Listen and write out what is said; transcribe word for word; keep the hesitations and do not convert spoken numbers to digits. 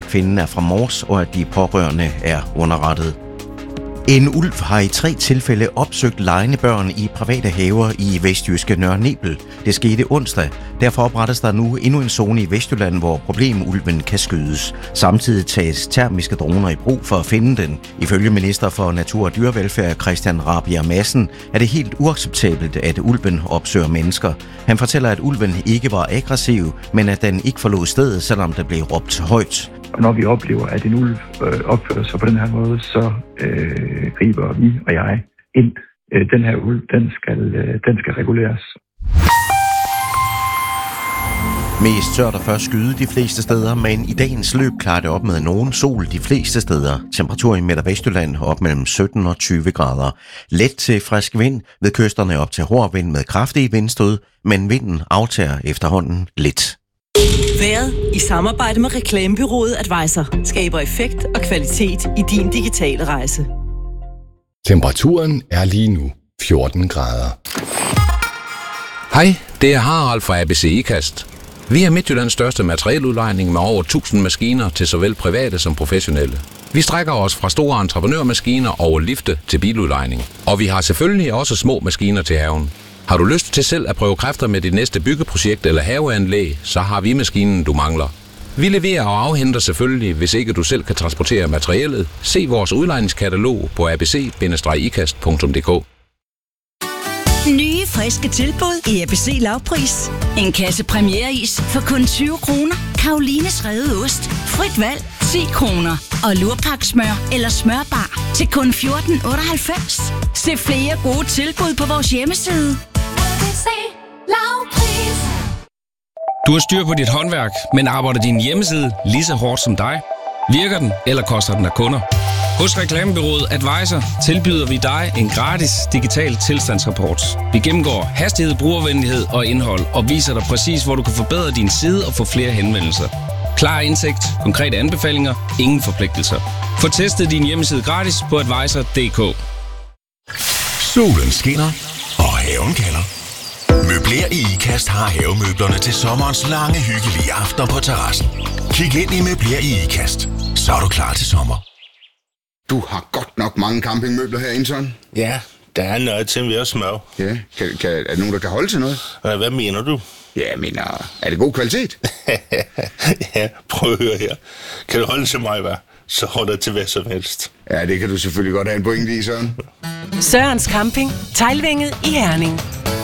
kvinden er fra Mors, og at de pårørende er underrettet. En ulv har i tre tilfælde opsøgt legende børn i private haver i vestjyske Nørre Nebel. Det skete onsdag. Derfor oprettes der nu endnu en zone i Vestjylland, hvor problemulven kan skydes. Samtidig tages termiske droner i brug for at finde den. Ifølge minister for Natur og Dyrevelfærd Christian Rabjerg Madsen er det helt uacceptabelt, at ulven opsøger mennesker. Han fortæller, at ulven ikke var aggressiv, men at den ikke forlod stedet, selvom der blev råbt højt. Og når vi oplever, at en ulv øh, opfører sig på den her måde, så øh, griber vi og jeg ind. Øh, den her ulv, den skal, øh, den skal reguleres. Mest tørt og først skyde de fleste steder, men i dagens løb klarer det op med nogen sol de fleste steder. Temperatur i Midt- og Vestjylland op mellem sytten og tyve grader. Let til frisk vind, ved kysterne op til hård vind med kraftige vindstød, men vinden aftager efterhånden lidt. Været i samarbejde med reklamebureauet Advisor skaber effekt og kvalitet i din digitale rejse. Temperaturen er lige nu fjorten grader. Hej, det er Harald fra A B C IKAST. Vi er Midtjyllands største materieludlejning med over tusind maskiner til såvel private som professionelle. Vi strækker os fra store entreprenørmaskiner over lifte til biludlejning. Og vi har selvfølgelig også små maskiner til haven. Har du lyst til selv at prøve kræfter med dit næste byggeprojekt eller haveanlæg, så har vi maskinen, du mangler. Vi leverer og afhenter selvfølgelig, hvis ikke du selv kan transportere materiellet. Se vores udlejningskatalog på a b c bindestreg ikast punktum d k. Nye, friske tilbud i A B C Lavpris. En kasse premiereis for kun tyve kroner. Karolines revet ost. Frit valg ti kroner. Og lurpaksmør eller smørbar til kun fjorten otteoghalvfems. Se flere gode tilbud på vores hjemmeside. A B C Lavpris. Du har styr på dit håndværk, men arbejder din hjemmeside lige så hårdt som dig? Virker den, eller koster den af kunder? Hos reklamebureauet Advisor tilbyder vi dig en gratis digital tilstandsrapport. Vi gennemgår hastighed, brugervenlighed og indhold og viser dig præcis, hvor du kan forbedre din side og få flere henvendelser. Klar indsigt, konkrete anbefalinger, ingen forpligtelser. Få testet din hjemmeside gratis på advisor punktum d k. Solen skinner, og haven kalder. Møbler i IKAST har havemøblerne til sommerens lange, hyggelige aftener på terrassen. Kig ind i Møbler i IKAST, så er du klar til sommer. Du har godt nok mange campingmøbler herinde, sådan. Ja, der er noget til ved at smøre. Ja, kan, kan, er der nogen, der kan holde til noget? Hvad mener du? Ja, jeg mener, er det god kvalitet? Ja, prøv at høre her. Kan du holde til mig, hvad? Så holder det til hvad som helst. Ja, det kan du selvfølgelig godt have en pointe i, sådan. Sørens Camping, Teglvænget i Herning.